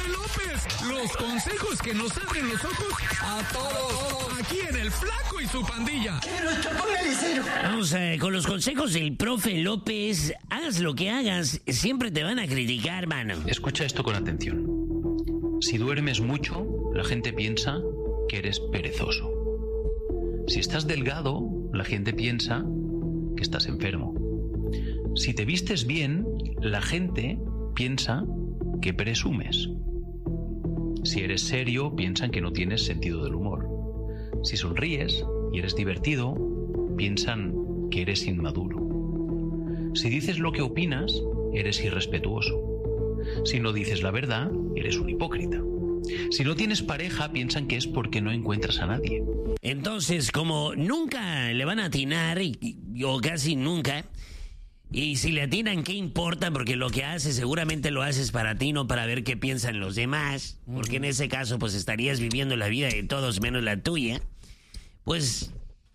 profe López. Los consejos que nos abren los ojos a todos. Aquí en El Flaco y su pandilla. Vamos con los consejos del profe López. Hagas lo que hagas, siempre te van a criticar, mano. Escucha esto con atención. Si duermes mucho, la gente piensa que eres perezoso. Si estás delgado, la gente piensa que estás enfermo. Si te vistes bien, la gente piensa que presumes. Si eres serio, piensan que no tienes sentido del humor. Si sonríes y eres divertido, piensan que eres inmaduro. Si dices lo que opinas, eres irrespetuoso. Si no dices la verdad, eres un hipócrita. Si no tienes pareja, piensan que es porque no encuentras a nadie. Entonces, como nunca le van a atinar, o casi nunca, y si le atinan, ¿qué importa? Porque lo que haces seguramente lo haces para ti, no para ver qué piensan los demás. Porque en ese caso, pues estarías viviendo la vida de todos menos la tuya. Pues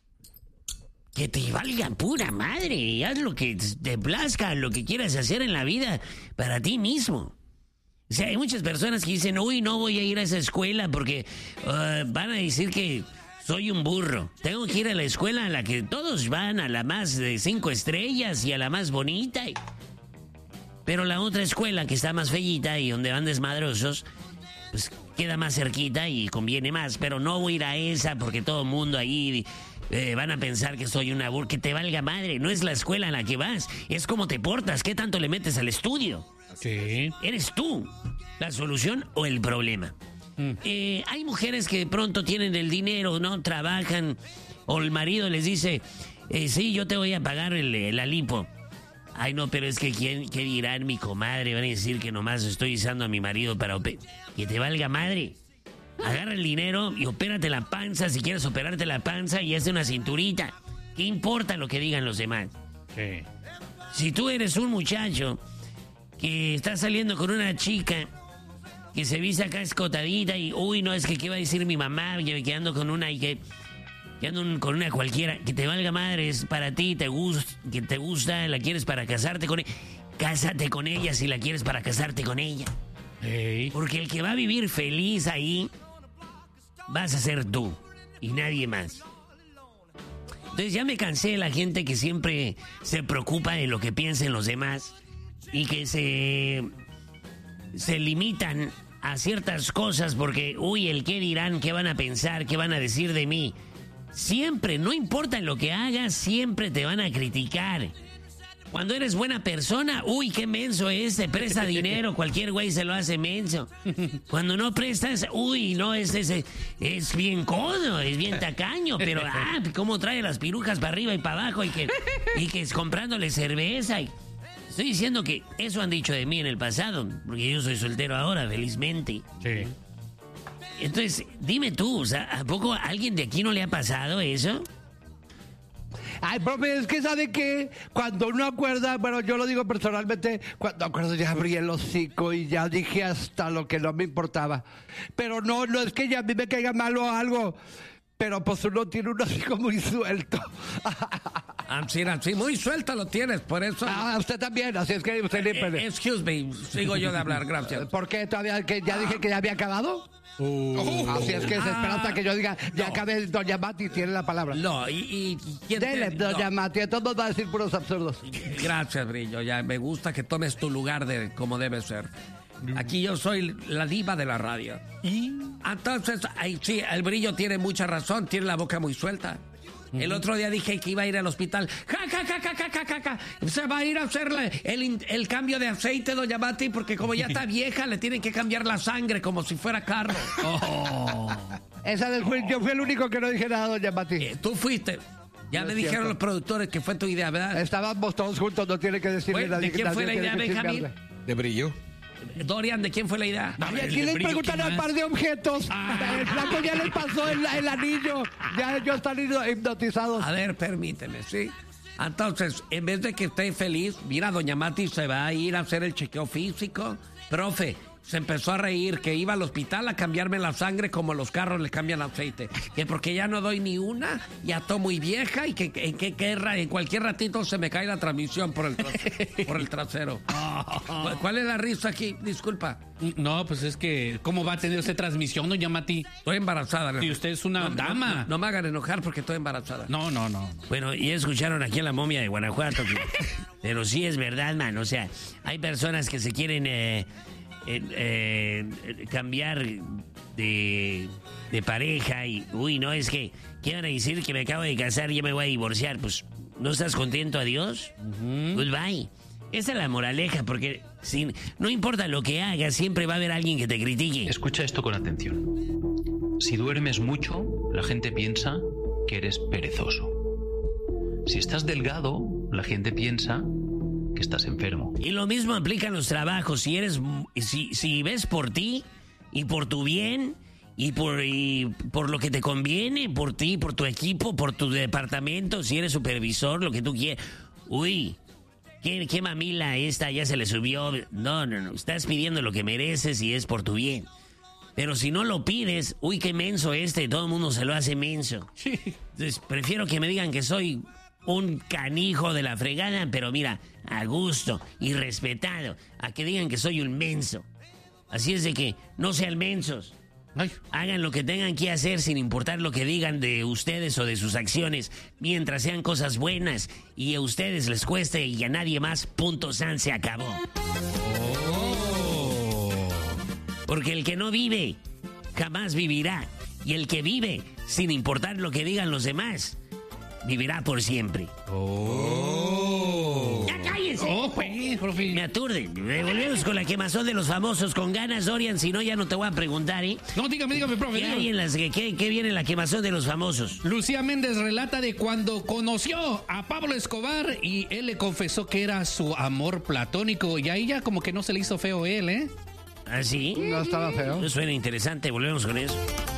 que te valga pura madre. Haz lo que te plazca, lo que quieras hacer en la vida para ti mismo. O sea, hay muchas personas que dicen, uy, no voy a ir a esa escuela porque van a decir que soy un burro. Tengo que ir a la escuela a la que todos van, a la más de 5 estrellas y a la más bonita. Pero la otra escuela que está más feíta y donde van desmadrosos, pues queda más cerquita y conviene más. Pero no voy a ir a esa porque todo el mundo ahí van a pensar que soy una burra. Que te valga madre, no es la escuela a la que vas, es cómo te portas, qué tanto le metes al estudio. Sí. ¿Eres tú la solución o el problema? Hay mujeres que de pronto tienen el dinero, ¿no? Trabajan, o el marido les dice, sí, yo te voy a pagar la lipo. Ay, no, pero es que ¿qué dirán mi comadre? Van a decir que nomás estoy usando a mi marido para que te valga madre. Agarra el dinero y opérate la panza, si quieres operarte la panza, y hace una cinturita. ¿Qué importa lo que digan los demás? Sí. Si tú eres un muchacho que está saliendo con una chica que se viste acá escotadita y, uy, no, es que qué va a decir mi mamá, que ando con una y que ando con una cualquiera, que te valga madre, es para ti, que te gusta, la quieres para casarte con ella, cásate con ella si la quieres para casarte con ella. Hey. Porque el que va a vivir feliz ahí vas a ser tú y nadie más. Entonces ya me cansé de la gente que siempre se preocupa de lo que piensen los demás y que se limitan a ciertas cosas porque, uy, el qué dirán, qué van a pensar, qué van a decir de mí. Siempre, no importa lo que hagas, siempre te van a criticar. Cuando eres buena persona, uy, qué menso es, te presta dinero, cualquier güey se lo hace menso. Cuando no prestas, uy, no, es bien codo, es bien tacaño, pero, cómo trae las pirujas para arriba y para abajo y que es comprándole cerveza y... Estoy diciendo que eso han dicho de mí en el pasado, porque yo soy soltero ahora, felizmente. Sí. Entonces, dime tú, o sea, ¿a poco a alguien de aquí no le ha pasado eso? Ay, profe, es que ¿sabe qué? Cuando uno acuerda, bueno, yo lo digo personalmente, cuando acuerdo ya abrí el hocico y ya dije hasta lo que no me importaba. Pero no es que ya a mí me caiga mal o algo, pero pues uno tiene un hocico muy suelto. Sí, muy suelto lo tienes, por eso... Usted también, así es que usted... Excuse me, sigo yo de hablar, gracias. ¿Por qué todavía? Que ¿ya dije que ya había acabado? Así es que se espera hasta que yo diga, ya acabé, doña Mati tiene la palabra. No, y ¿quién Dele, doña Mati, todos va a decir puros absurdos. Gracias, Brillo, ya me gusta que tomes tu lugar de como debe ser. Aquí yo soy la diva de la radio. ¿Y? Entonces, sí, el Brillo tiene mucha razón, tiene la boca muy suelta. El otro día dije que iba a ir al hospital. Se va a ir a hacerle el cambio de aceite, doña Mati, porque como ya está vieja, le tienen que cambiar la sangre como si fuera carro. Yo fui el único que no dije nada, doña Mati. Tú fuiste. Ya me dijeron los productores que fue tu idea, ¿verdad? Estábamos todos juntos, no tiene que decirle nadie. ¿De quién fue la idea, Benjamín? De Brillo. Dorian, ¿de quién fue la idea? Y aquí les preguntan al par de objetos. El Flaco ya les pasó el anillo. Ya ellos están hipnotizados. A ver, permíteme, ¿sí? Entonces, en vez de que esté feliz, mira, doña Mati se va a ir a hacer el chequeo físico. Profe, se empezó a reír que iba al hospital a cambiarme la sangre como los carros le cambian aceite. Que porque ya no doy ni una, ya estoy muy vieja y que en cualquier ratito se me cae la transmisión por el trasero. ¿Cuál es la risa aquí? Disculpa. No, pues es que, ¿cómo va a tener usted transmisión, doña Mati? Estoy embarazada. Si usted es una dama. No me hagan enojar porque estoy embarazada. No. Bueno, y escucharon aquí a la momia de Guanajuato. Pero sí es verdad, man. O sea, hay personas que se quieren cambiar de pareja y, uy, no, es que, ¿qué van a decir? Que me acabo de casar y ya me voy a divorciar. Pues, ¿no estás contento? Adiós. Goodbye. Esa es la moraleja, porque no importa lo que hagas, siempre va a haber alguien que te critique. Escucha esto con atención. Si duermes mucho, la gente piensa que eres perezoso. Si estás delgado, la gente piensa que estás enfermo. Y lo mismo aplica en los trabajos. Si ves por ti y por tu bien y por lo que te conviene, por ti, por tu equipo, por tu departamento, si eres supervisor, lo que tú quieras. Uy, ¿qué mamila esta ya se le subió? No. Estás pidiendo lo que mereces y es por tu bien. Pero si no lo pides, uy, qué menso todo el mundo se lo hace menso. Entonces, prefiero que me digan que soy un canijo de la fregada, pero mira, a gusto y respetado, a que digan que soy un menso. Así es de que no sean mensos. Ay. Hagan lo que tengan que hacer sin importar lo que digan de ustedes o de sus acciones, mientras sean cosas buenas y a ustedes les cueste y a nadie más, punto, san, se acabó. Porque el que no vive, jamás vivirá. Y el que vive, sin importar lo que digan los demás, vivirá por siempre. ¡Ya cállense! Pues, profe. Me aturden. Volvemos con la quemazón de los famosos con ganas, Dorian. Si no, ya no te voy a preguntar, ¿eh? No, dígame, profe. ¿Qué hay ¿Qué viene en la quemazón de los famosos? Lucía Méndez relata de cuando conoció a Pablo Escobar y él le confesó que era su amor platónico. Y ahí ya como que no se le hizo feo él, ¿eh? ¿Ah, sí? No estaba feo. Suena interesante. Volvemos con eso.